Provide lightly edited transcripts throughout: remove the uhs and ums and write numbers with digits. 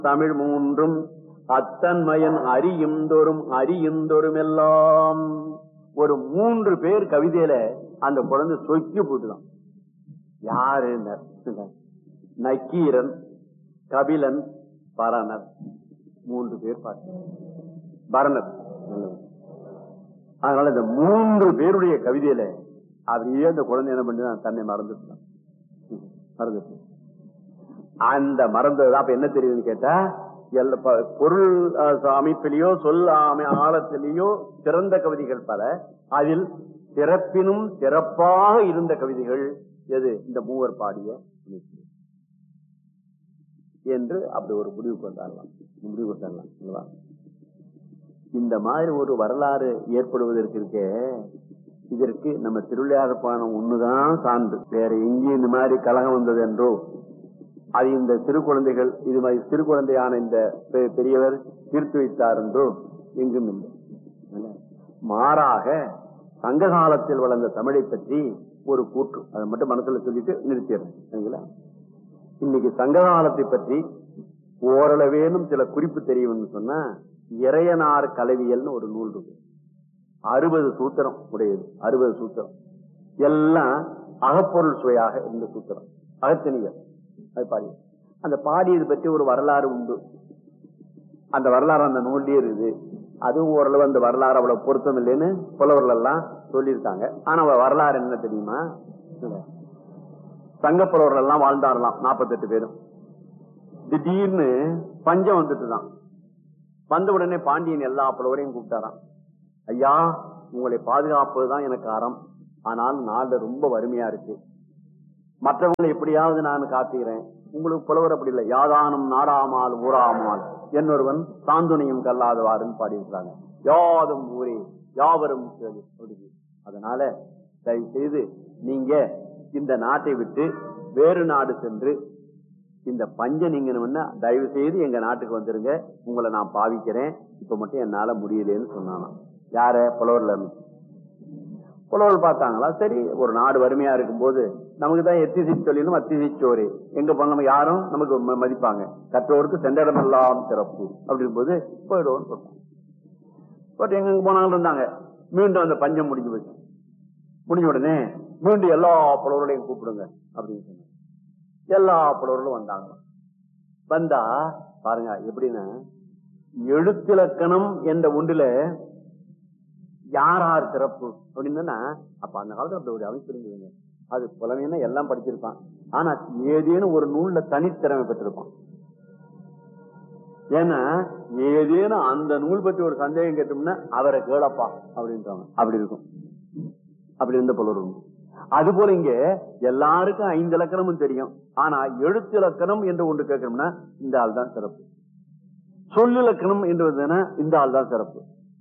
தமிழ் மூன்றும் அத்தன்மயன் அறியுந்தோறும் அறியுந்தோறும் எல்லாம். ஒரு 3 பேர் கவிதையில அந்த குழந்தை சொக்கி போட்டுதான். யாரு? நக்கீரன், கபிலன், பரணர். 3 பேர் பார்த்து பரணர். அதனால இந்த 3 பேருடைய கவிதையில அப்படியே அந்த குழந்தை என்ன பண்ணி தன்னை மறந்துட்டான். அந்த மறந்ததுதான் அப்ப என்ன தெரியுதுன்னு கேட்டா, பொருள் அமைப்பிலேயோ சொல் ஆழத்திலேயோ சிறந்த கவிதைகள் பல, அதில் சிறப்பினும் சிறப்பாக இருந்த கவிதைகள் எது? இந்த மூவர் பாடிய என்று அப்படி ஒரு முடிவுக்கு வந்தாரலாம். இந்த மாதிரி ஒரு வரலாறு ஏற்படுவதற்கு இருக்கே, இதற்கு நம்ம திருவிளையாடப்பானம் ஒண்ணுதான் சான்று. வேற எங்கேயும் இந்த மாதிரி கலகம் வந்தது என்றோ, அது இந்த சிறு குழந்தைகள் இது மாதிரி சிறு குழந்தையான இந்த பெரியவர் தீர்த்து வைத்தார் என்றோ எங்கும் இல்லை. மாறாக சங்க காலத்தில் வளர்ந்த தமிழை பற்றி ஒரு கூற்று, அதை மட்டும் மனசுல சொல்லிட்டு நிறுத்திடுறேன். இன்னைக்கு சங்க காலத்தை பற்றி ஓரளவேனும் சில குறிப்பு தெரியும்னு சொன்னா, இறையனார் கலவியல்னு ஒரு நூல் இருக்கு. 60 சூத்திரம் உடையது. 60 சூத்திரம் எல்லாம் அகப்பொருள் சுவையாக இருந்த சூத்திரம், அகத்தனியல். அது பாடி அந்த பாடியது பற்றி ஒரு வரலாறு உண்டு. அந்த வரலாறு அந்த நூல்லே இருக்குது. அதுவும் ஓரளவு அந்த வரலாறு அவ்வளவு பொருத்தம் இல்லைன்னு புலவர்கள் எல்லாம் சொல்லியிருக்காங்க. ஆனா வரலாறு என்ன தெரியுமா? சங்க புலவர்கள் எல்லாம் வாழ்ந்தாரலாம் 48 பேரும். திடீர்னு பஞ்சம் வந்துட்டுதான். வந்த உடனே பாண்டியன் எல்லா புலவரையும் கூப்பிட்டாராம். ஐயா, உங்களை பாதுகாப்பதுதான் எனக்கு அறம். ஆனால் நாடு ரொம்ப வறுமையா இருக்கு. மற்றவங்களை எப்படியாவது நான் காத்துகிறேன். உங்களுக்கு புலவர் அப்படி இல்லை. யாதானும் நாடாமால் ஊராமால் என்னொருவன் சாந்துணையும் கல்லாதவாறுன்னு பாடியிருக்கிறாங்க. யாதும் ஊரே யாவரும் கேளு. அதனால தயவு செய்து நீங்க இந்த நாட்டை விட்டு வேறு நாடு சென்று இந்த பஞ்சம் நீங்கணும்னா தயவு செய்து எங்க நாட்டுக்கு வந்துருங்க. உங்களை நான் பாவிக்கிறேன். இப்ப மட்டும் என்னால முடியலன்னு சொன்னானா. யார? புலவர்ல. புலவர்கள் பார்த்தாங்களா, சரி ஒரு நாடு வறுமையா இருக்கும் போது நமக்கு தான் எத்திசை தொழிலும் அத்திசைச்சோறு எங்க போன யாரும் நமக்கு மதிப்பாங்க. கற்றோருக்கு சென்றடமெல்லாம் சிறப்பு அப்படின் போது போயிடுவோம்னு சொல்றாங்க. பட் எங்க போனாலும் இருந்தாங்க. மீண்டும் அந்த பஞ்சம் முடிஞ்சு போச்சு. முடிஞ்ச உடனே மீண்டும் எல்லா புலவர்களையும் கூப்பிடுங்க அப்படின்னு சொன்னாங்க. எல்லா புலவர்களும் வந்தாங்க. வந்தா பாருங்க எப்படின்னா, எழுத்திலக்கணம் என்ற ஒன்றுல யார் யார் சிறப்பு அப்படின்னா, அப்ப அந்த காலத்துல அப்படி ஒரு அமைப்பு இருந்ததுங்க. அது புலமைன்னா எல்லாம் படிச்சிருப்பான். ஆனா ஏதேனும் ஒரு நூல்ல தனித்திறமை பெற்றிருப்பான். ஏன்னா ஏதேனும் அந்த நூல் பற்றி ஒரு சந்தேகம் கேட்டோம்னா அவரை கேளப்பா அப்படின்றாங்க. அப்படி இருக்கும். அப்படி இருந்த புலவர். அது போல இங்க எல்லாருக்கும் 5 இலக்கணமும் தெரியும். ஆனா எழுத்து இலக்கணம் என்று ஒன்று கேட்கணும்னா இந்த ஆள் தான் சிறப்பு. சொல்லிலக்கணம் என்று இந்த ஆள் தான் சிறப்பு.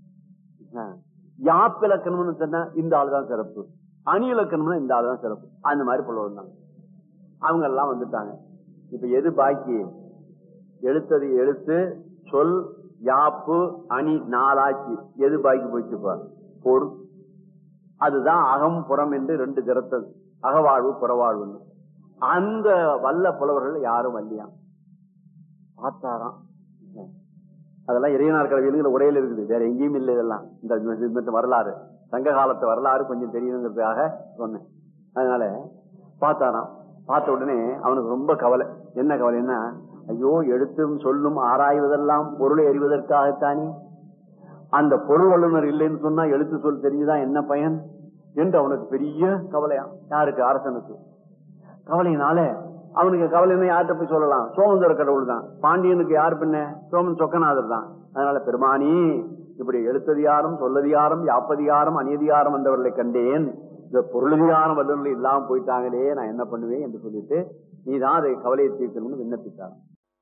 யாப்பிலக்கணம்னு சொன்னா இந்த ஆள் தான் சிறப்பு. அணி இலக்கணம்னா இந்த ஆள் தான் சிறப்பு. அந்த மாதிரி புலவர் இருந்தாங்க. அவங்க எல்லாம் வந்துட்டாங்க. இப்ப எது பாக்கி? எழுத்தது எழுத்து, சொல், யாப்பு, அணி 4 ஆச்சு. எது பாக்கி போயிடுச்சுப்பா? பொருள். அதுதான் அகம் புறம் என்று 2 திறத்தது. அகவாழ்வு புறவாழ்வு. அந்த வல்ல புலவர்கள் யாரும் வல்லியாம். பார்த்தாராம். அதெல்லாம் இறையனார் கல்வியில உரையில் இருக்குது. வேற எங்கேயும் இல்லை. இதெல்லாம் இந்த வரலாறு, சங்க காலத்து வரலாறு கொஞ்சம் தெரியணுங்கிறதுக்காக சொன்னேன். அதனால பார்த்தாராம். பார்த்த உடனே அவனுக்கு ரொம்ப கவலை. என்ன கவலைன்னா, ஐயோ எழுத்தும் சொல்லும் ஆராய்வதெல்லாம் பொருளை அறிவதற்காகத்தானே. அந்த பொருள் வல்லுநர் இல்லைன்னு சொன்னா எழுத்து சொல் தெரிஞ்சுதான் என்ன பயன் என்று அவனுக்கு பெரிய கவலையா. யாருக்கு? அரசனுக்கு. கவலையினால அவனுக்கு கவலைன்னா யார்கிட்ட போய் சொல்லலாம்? சோமந்தர கடவுள் தான். பாண்டியனுக்கு யார் பின்ன? சோமன் சொக்கநாதர் தான். அதனால பெருமானி, இப்படி எழுத்ததிகாரம், சொல்லதிகாரம், யாப்பதிகாரம், அணியதிகாரம் வந்தவர்களை கண்டேன். இந்த பொருளதிகாரம் வல்லுநர்கள் இல்லாம போயிட்டாங்களே, நான் என்ன பண்ணுவேன் என்று சொல்லிட்டு நீதான் அதை கவலையை தீர்க்கணும்னு விண்ணப்பித்தார்.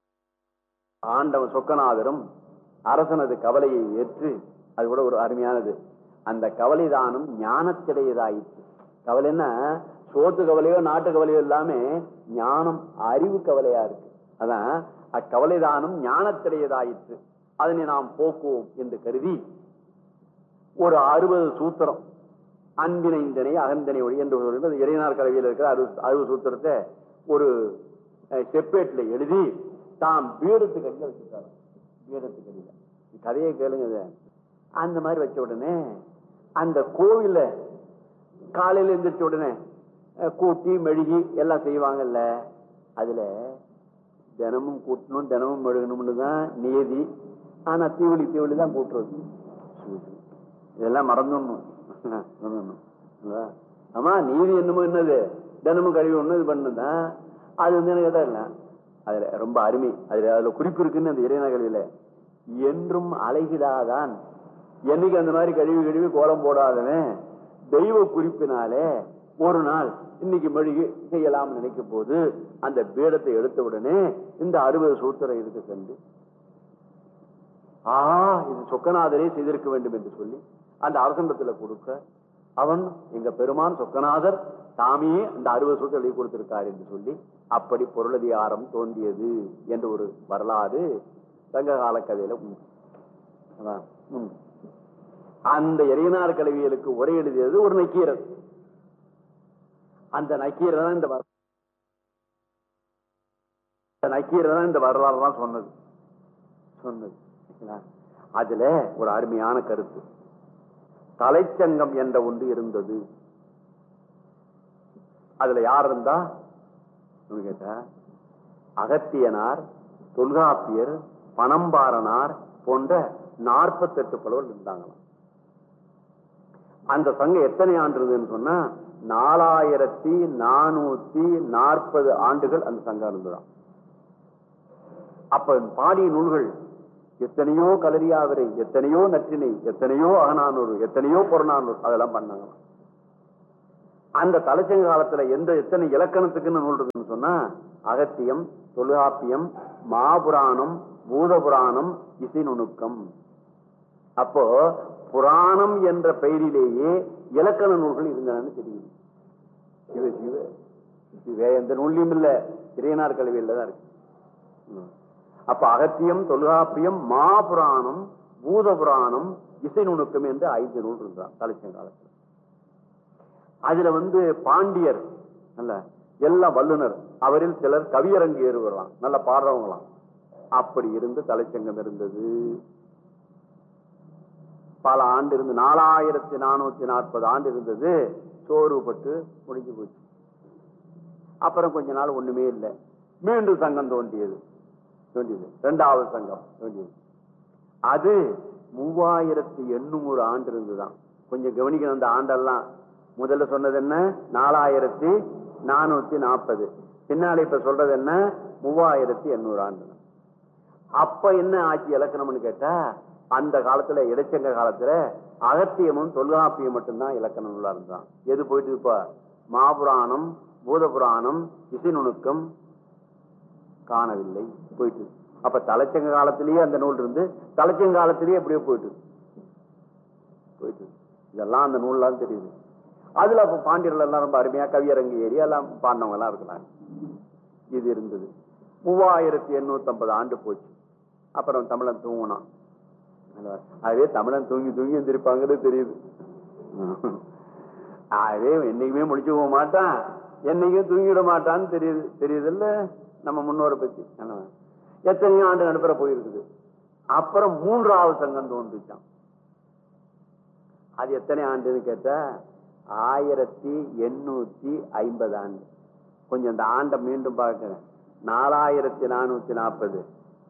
ஆண்டவன் சொக்கநாதரும் அரசனது கவலையை ஏற்று, அது கூட ஒரு அருமையானது, அந்த கவலைதானும் ஞானத்திடையதாயிற்று. கவலைன்னா சோத்து கவலையோ நாட்டு கவலையோ இல்லாம ஞானம் அறிவு கவலையா இருக்கு. அதான் அக்கவலைதானும் ஞானத்திடையதாயிற்று. அதனை நாம் போக்குவோம் என்று கருதி ஒரு 60 சூத்திரம், அன்பினை இந்தனை அகந்தனை ஒளி என்று இறையனார் கல்வியில் இருக்கிற 60 சூத்திரத்தை ஒரு செப்பேட்ல எழுதி தாம் பீடத்துக்கு அடியில வச்சுட்டாரு. பீடத்துக்கு அடியில கதையை கேளுங்க. அந்த மாதிரி வச்ச உடனே அந்த கோவில காலையில எந்திரிச்ச உடனே கூட்டி மெழுகி எல்லாம் செய்வாங்கல்ல. அதுல தினமும் கூட்டணும் தினமும் மெழுகணும்னு தான் நியதி. ஆனா தீவளி தான் கூட்டுறது. இதெல்லாம் மறந்துடணும். ஆமா நீதி என்னமோ என்னது தினமும் கழுவி ஒண்ணு இது பண்ணுதான். அது வந்து எனக்கு கேட்டா இல்ல. அதுல ரொம்ப அருமை. அதுல குறிப்பு இருக்குன்னு அந்த இறைவன கல்வியில என்றும் அழகிடாதான். என்னைக்கு அந்த மாதிரி கழுவி கோலம் போடாதவன் தெய்வ குறிப்பினாலே ஒரு நாள் இன்னைக்கு மெழுகி செய்யலாம் நினைக்கும் போது அந்த பீடத்தை எடுத்த உடனே இந்த 60 சூத்திரம் இருக்கு கண்டு இது சொக்கநாதரே செய்திருக்க வேண்டும் என்று சொல்லி அந்த அரசண்டத்துல கொடுக்க அவன் எங்க பெருமான் சொக்கநாதர் தாமே அந்த 60 சூத்திரம் எழுதி கொடுத்திருக்கார் என்று சொல்லி அப்படி பொருளதிகாரம் தோன்றியது என்று ஒரு வரலாறு சங்ககால கதையில அந்த இறையனார் கல்வியலுக்கு உரை எழுதியது ஒரு நக்கீரர். அந்த நக்கீரர் தான் இந்த வரலாறு தான் சொன்னது. அதுல ஒரு அருமையான கருத்து. தலைச்சங்கம் என்ற ஒன்று இருந்தது. அதுல யார் இருந்தா கேட்டா அகத்தியனார், தொல்காப்பியர், பனம்பாரனார் போன்ற 48 புலவர்கள் இருந்தாங்களாம். அந்த சங்கம் எத்தனை ஆண்டு இருந்ததுன்னு சொன்னா 4440 ஆண்டுகள் அந்த சங்கம் இருந்ததாம். அப்ப பாடிய நூல்கள் எத்தனையோ கலரியாவிரை, எத்தனையோ நற்றினை, எத்தனையோ அகநானூறு, எத்தனையோ புறநானூறு அதெல்லாம் பண்ணாங்களாம். அந்த தலைச்சங்க காலத்துல எத்தனை இலக்கணத்துக்குன்னு நூல் இருக்குன்னு சொன்னா அகத்தியம், தொல்காப்பியம், மாபுராணம், பூதபுராணம், இசை நுணுக்கம். அப்போ புராணம் என்ற பெயரிலேயே இலக்கண நூல்கள் இருந்தன தெரியுது. எந்த நூல்லையும் இல்ல, இறையனார் கல்வியில தான் இருக்கு. அப்ப அகத்தியம், தொல்காப்பியம், மாபுராணம், பூதபுராணம், இசை நுணுக்கம் என்று 5 நூல் இருந்தான் தலைச்சங்க காலத்துல. அதுல பாண்டியர் அல்ல எல்லாம் வல்லுனர், அவரில் சிலர் கவியரங்கு ஏறுவலாம், நல்ல பாடுறவங்களாம். அப்படி இருந்து தலைச்சங்கம் இருந்தது. பல ஆண்டு இருந்து 4440 ஆண்டு இருந்தது. சோறுபட்டு முடிஞ்சு போச்சு. அப்புறம் கொஞ்ச நாள் ஒண்ணுமே இல்லை. மீண்டும் சங்கம் தோன்றியது. 2வது சங்கம் தோன்றியது. அது 3800 ஆண்டு இருந்துதான். கொஞ்சம் கவனிக்கணும். அந்த ஆண்டெல்லாம் முதல்ல சொன்னது என்ன 4440, பின்னால இப்ப சொல்றது என்ன 3800 ஆண்டு. அப்ப என்ன ஆட்சி இலக்கணம்னு கேட்டா அந்த காலத்துல இடைச்சங்க காலத்துல அகத்தியமும் தொல்காப்பியம் மட்டும்தான் இலக்கண நூலா இருந்தான். எது போயிட்டு இப்ப மாபுராணம், பூதபுராணம், இசை நுணுக்கம் காணவில்லை, போயிட்டு. அப்ப தலைச்சங்க காலத்திலேயே அந்த நூல் இருந்து தலைச்சங்க காலத்திலேயே எப்படியோ போயிட்டு. இதெல்லாம் அந்த நூல்லாம் தெரியுது. அதுல அப்ப பாண்டியர்கள் எல்லாம் ரொம்ப அருமையா கவியரங்கு ஏறி எல்லாம் பாண்டவங்க எல்லாம் இருக்கிறாங்க. இது இருந்தது. 3850 ஆண்டு போச்சு. அப்புறம் தமிழன் தூங்கினான். அதே தமிழன் தூங்கி எந்திருப்பாங்கிறது தெரியுது. அதே என்னைக்குமே முடிச்சு போக மாட்டான், என்னைக்கும் தூங்கிட மாட்டான்னு தெரியுது இல்ல நம்ம முன்னோரை பத்தி. எத்தனையோ ஆண்டு நடுப்புற போயிருக்குது. அப்புறம் 3வது சங்கம் தோன்றிச்சான். அது எத்தனை ஆண்டுன்னு கேட்டா 1850 ஆண்டு. கொஞ்சம் அந்த ஆண்டை மீண்டும் பார்க்கிறேன். 4440,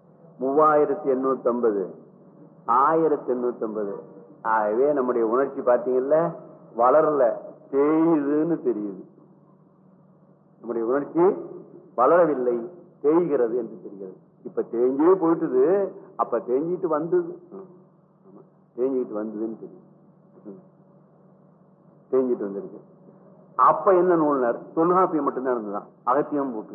3850, 1850. ஆகவே நம்முடைய உணர்ச்சி பாத்தீங்கல்ல வளரல, தேயுதுன்னு தெரியுது. நம்முடைய உணர்ச்சி வளரவில்லை, தேய்கிறது என்று தெரிகிறது. இப்ப தேஞ்சே போயிட்டுது. அப்ப தேஞ்சிட்டு வந்தது, தேஞ்சிட்டு வந்ததுன்னு தெரியும். தேஞ்சிட்டு வந்திருக்கு. அப்ப என்ன நூல்னர் தொல்காப்பியம் மட்டும்தான் இருந்ததுதான், அகத்தியம் போட்டு.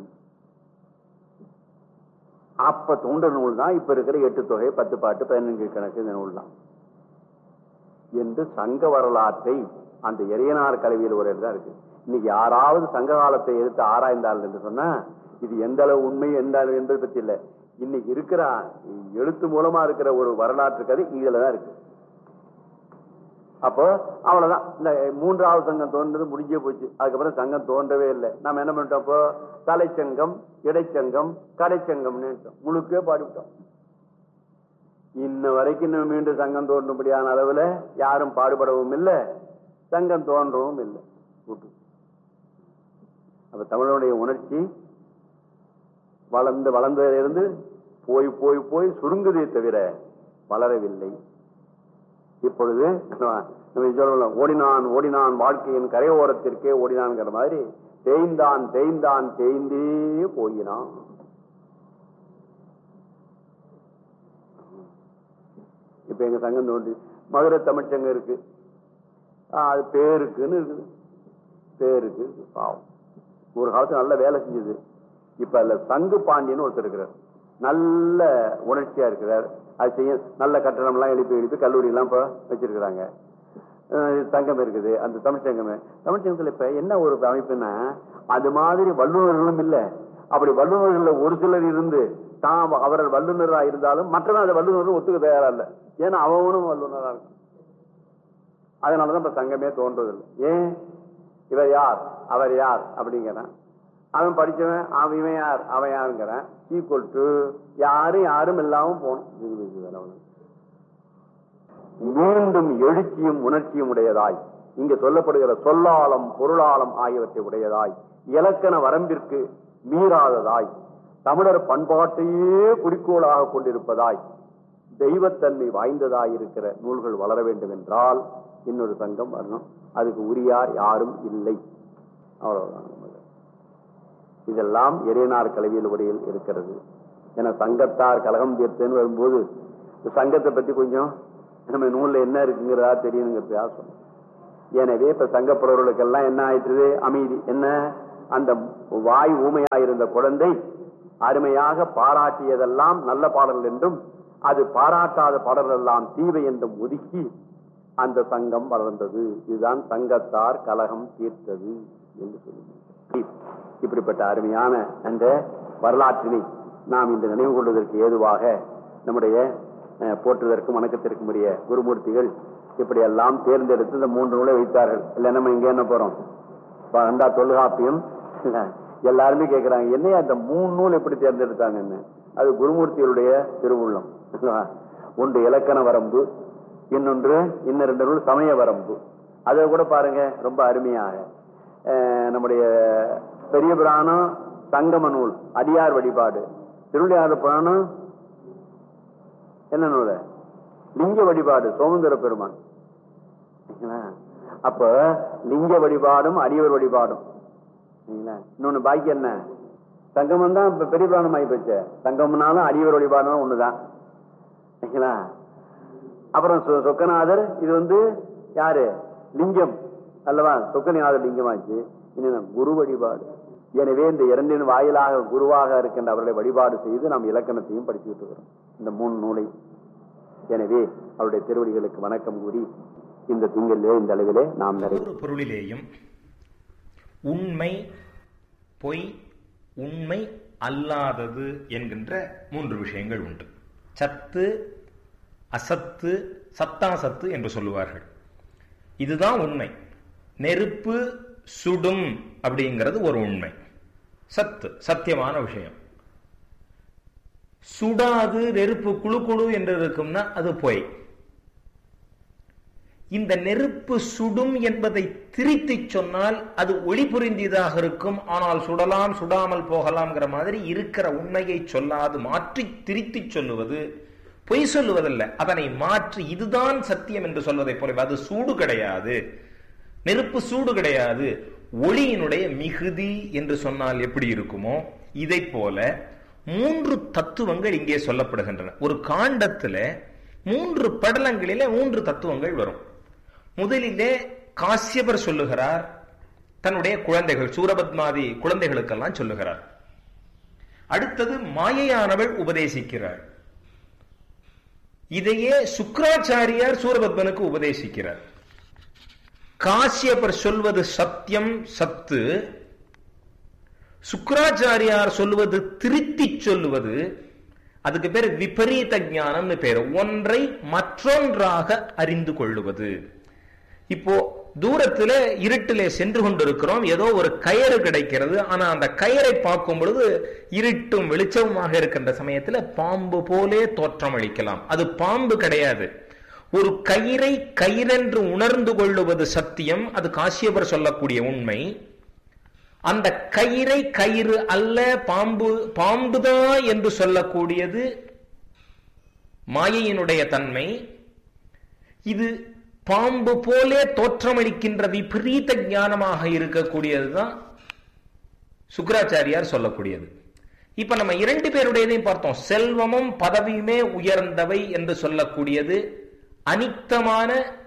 அப்ப தோன்ற நூல் தான் இப்ப இருக்கிற 8 தொகை, 10 பாட்டு, 15 கணக்கு இந்த நூல் தான் என்று சங்க வரலாற்றை அந்த இறையனார் கல்வியில் ஒரு தான் இருக்கு. இன்னைக்கு யாராவது சங்க காலத்தை எடுத்து ஆராய்ந்தால் என்று சொன்னா இது எந்த அளவு உண்மை எந்த அளவு என்பதை பத்தி இல்லை. இன்னைக்கு இருக்கிற எழுத்து மூலமா இருக்கிற ஒரு வரலாற்று கதை இதுலதான் இருக்கு. அப்போ அவ்வளவுதான். இந்த 3வது சங்கம் தோன்றது முடிஞ்சே போச்சு. அதுக்கப்புறம் சங்கம் தோன்றவே இல்லை. நம்ம என்ன பண்ணிட்டோம்? அப்போ தலைச்சங்கம், இடைச்சங்கம், கடைச்சங்கம்னு முழுக்கே பாடிவிட்டோம். இன்ன வரைக்கும் இன்னும் மீண்டும் சங்கம் தோன்றும்படியான அளவுல யாரும் பாடுபடவும் இல்லை, சங்கம் தோன்றவும் இல்லை. அப்ப தமிழனுடைய உணர்ச்சி வளர்ந்ததிலிருந்து போய் போய் போய் சுருங்குதே தவிர வளரவில்லை. இப்பொழுது நம்ம சொல்லலாம், ஓடினான் ஓடினான் வாழ்க்கையின் கரையோரத்திற்கே ஓடினான்ங்கிற மாதிரி தேய்ந்தான் தேய்ந்தான் தேய்ந்தே போயினான். இப்ப எங்க சங்கம் தோன்றி மதுரை தமிழ்ச்சங்கம் இருக்கு, அது பேருக்குன்னு இருக்குது, பேருக்கு பாவம். ஒரு காலத்துல நல்ல வேலை செஞ்சது. இப்ப அதுல சங்கு பாண்டியன்னு ஒருத்தர் இருக்கிறார், நல்ல உணர்ச்சியா இருக்கிறார். அது செய்ய நல்ல கட்டணம் எல்லாம் எழுப்பி கல்லூரி எல்லாம் இப்ப வச்சிருக்கிறாங்க. சங்கம் இருக்குது அந்த தமிழ்ச்சங்கமே. தமிழ்ச்சங்கத்துல இப்ப என்ன ஒரு அமைப்புன்னா, அது மாதிரி வல்லுநர்களும் இல்ல. அப்படி வல்லுநர்கள் ஒரு சிலர் இருந்து தான் அவர்கள் வல்லுநராக இருந்தாலும் மற்றவன் அந்த வல்லுநர்கள் ஒத்துக்க தயாரா இல்லை. ஏன்னா அவனும் வல்லுநரா இருக்கும். அதனாலதான் இப்ப சங்கமே தோன்றதில்லை. ஏன்? இவர் யார் அவர் யார் அப்படிங்கிறான். அவன் படிச்சவன் அவன் இவன் யார் அவன் யாருங்கிறான். ஈக்குவல் டு யாரும் யாரும் இல்லாம போனோம். மீண்டும் எழுச்சியும் உணர்ச்சியும் உடையதாய், இங்க சொல்லப்படுகிற சொல்லாளம் பொருளாளம் ஆகியவற்றை உடையதாய், இலக்கண வரம்பிற்கு மீறாததாய், தமிழர் பண்பாட்டையே குறிக்கோளாக கொண்டிருப்பதாய், தெய்வத்தன்மை வாய்ந்ததாய் இருக்கிற நூல்கள் வளர வேண்டும் என்றால் இன்னொரு சங்கம் வரணும். அதுக்கு உரியார் யாரும் இல்லை. அவ்வளவுதான். இதெல்லாம் இறையனார் கல்வியல் உரையில் இருக்கிறது. ஏன்னா சங்கத்தார் கலகம் தீர்த்தன்னு வரும்போது சங்கத்தை பத்தி கொஞ்சம் நம்ம நூல்ல என்ன இருக்குங்கிறதா தெரியணுங்கிறதுக்காக சொன்னோம். எனவே இப்ப சங்கப்புறவர்களுக்கெல்லாம் என்ன ஆயிடுது? அமைதி. என்ன? அந்த வாய் ஊமையாயிருந்த குழந்தை அருமையாக பாராட்டியதெல்லாம் நல்ல பாடல்கள் என்றும், அது பாராட்டாத பாடல்கள் எல்லாம் தீவை என்றும் ஒதுக்கி அந்த சங்கம் வளர்ந்தது. இதுதான் சங்கத்தார் கலகம் தீர்த்தது என்று சொல்லுங்க. இப்படிப்பட்ட அருமையான அந்த வரலாற்றினை நாம் இந்த நினைவு கொள்வதற்கு ஏதுவாக நம்முடைய போற்றுவதற்கும் வணக்கத்திற்கும் உரிய குருமூர்த்திகள் இப்படி எல்லாம் தேர்ந்தெடுத்து இந்த 3 நூலை வைத்தார்கள். இல்ல நம்ம இங்க என்ன போறோம்? வந்தா தொல்காப்பியம் எல்லாருமே கேட்கிறாங்க, என்னையா இந்த 3 நூல் எப்படி தேர்ந்தெடுத்தாங்கன்னு. அது குருமூர்த்திகளுடைய திருவுள்ளம். ஒன்று இலக்கண வரம்பு, இன்னும் 2 நூல் சமய வரம்பு. அதை கூட பாருங்க ரொம்ப அருமையாக நம்முடைய பெரிய புராணம் சங்கம நூல், அடியார் வழிபாடு. திருவிளையாடல் புராணம் என்ன நூல்? லிங்க வழிபாடு, சோமசுந்தர பெருமான். அப்ப லிங்க வழிபாடும் அடியார் வழிபாடும். இன்னொன்னு பாக்கி என்ன? சங்கமம் தான் இப்ப பெரிய புராணம் ஆகி போச்சு. சங்கம்னாலும் அடியார் வழிபாடும் ஒண்ணுதான். அப்புறம் சொக்கநாதர், இது யாரு? லிங்கம் அல்லவா? சொக்கநாதர் லிங்கமாச்சு. இன்னும் குரு வழிபாடு. எனவே இந்த 2 வாயிலாக குருவாக இருக்கின்ற அவர்களை வழிபாடு செய்து நாம் இலக்கணத்தையும் படிச்சுட்டு இருக்கிறோம், இந்த 3 நூலை. எனவே அவருடைய திருவடிகளுக்கு வணக்கம் கூறி இந்த திங்களிலே இந்த அளவிலே நாம் நிறைய பொருளிலேயும் உண்மை பொய் உண்மை அல்லாதது என்கின்ற 3 விஷயங்கள் உண்டு. சத்து, அசத்து, சத்தாசத்து என்று சொல்லுவார்கள். இதுதான் உண்மை. நெருப்பு சுடும் அப்படிங்கிறது ஒரு உண்மை, சத்து, சத்தியமான விஷயம். சுடாது நெருப்பு குழு குழு என்று இருக்கும்னா அது பொய். இந்த நெருப்பு சுடும் என்பதை திரித்து சொன்னால் அது ஒளி புரிந்ததாக இருக்கும். ஆனால் சுடலாம் சுடாமல் போகலாம்ங்கிற மாதிரி இருக்கிற உண்மையை சொல்லாது மாற்றி திரித்து சொல்லுவது பொய் சொல்லுவதல்ல, அதனை மாற்றி இதுதான் சத்தியம் என்று சொல்வதை போல. அது சூடு கிடையாது, நெருப்பு சூடு கிடையாது, ஒளியினுடைய மிகுதி என்று சொன்னால் எப்படி இருக்குமோ இதை போல 3 தத்துவங்கள் இங்கே சொல்லப்படுகின்றன. ஒரு காண்டத்துல 3 படலங்களிலே 3 தத்துவங்கள் வரும். முதலிலே காசியபர் சொல்லுகிறார், தன்னுடைய குழந்தைகள் சூரபத்மாதி குழந்தைகளுக்கெல்லாம் சொல்லுகிறார். அடுத்தது மாயையானவள் உபதேசிக்கிறார். இதையே சுக்ராச்சாரியார் சூரபத்மனுக்கு உபதேசிக்கிறார். காசியபர் சொல்வது சத்தியம், சத்து. சுக்ராச்சாரியார் சொல்லுவது திருத்தி சொல்லுவது, அதுக்கு பேர் விபரீத ஞானம்னு பேரு. ஒன்றை மற்றொன்றாக அறிந்து கொள்ளுவது. இப்போ தூரத்துல இருட்டிலே சென்று கொண்டிருக்கிறோம், ஏதோ ஒரு கயிறு கிடைக்கிறது. ஆனா அந்த கயிறை பார்க்கும் பொழுது இருட்டும் வெளிச்சமுமாக இருக்கின்ற சமயத்துல பாம்பு போலே தோற்றம் அளிக்கலாம். அது பாம்பு கிடையாது. ஒரு கயிறை கயிறென்று உணர்ந்து கொள்ளுவது சத்தியம். அது காசியப்பர் சொல்லக்கூடிய உண்மை. அந்த கயிறை கயிறு அல்ல, பாம்பு பாம்புதான் என்று சொல்லக்கூடியது மாயையினுடைய தன்மை. இது பாம்பு போலே தோற்றமளிக்கின்ற விபரீத ஞானமாக இருக்கக்கூடியதுதான் சுக்கிராச்சாரியார் சொல்லக்கூடியது. இப்ப நம்ம 2 பேருடையதையும் பார்த்தோம். செல்வமும் பதவியுமே உயர்ந்தவை என்று சொல்லக்கூடியது அனித்தமான